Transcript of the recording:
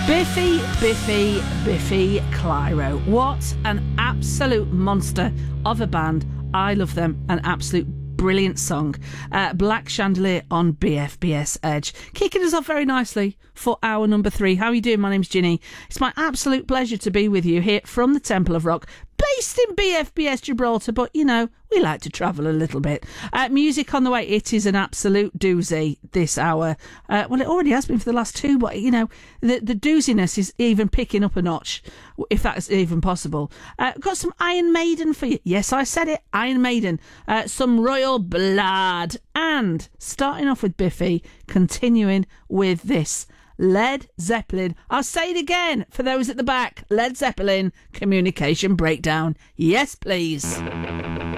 Biffy Clyro. What an absolute monster of a band. I love them. An absolute brilliant song. Black Chandelier on BFBS Edge. Kicking us off very nicely for hour number 3. How are you doing? My name's Ginny. It's my absolute pleasure to be with you here from the Temple of Rock, based in BFBS Gibraltar, but you know, we like to travel a little bit. Music on the way. It is an absolute doozy this hour. Well, it already has been for the last 2, but you know, the dooziness is even picking up a notch, if that's even possible. Got some Iron Maiden for you. Yes, I said it, Iron Maiden. Some Royal Blood. And starting off with Biffy, continuing with this, Led Zeppelin. I'll say it again for those at the back. Led Zeppelin, Communication Breakdown. Yes, please.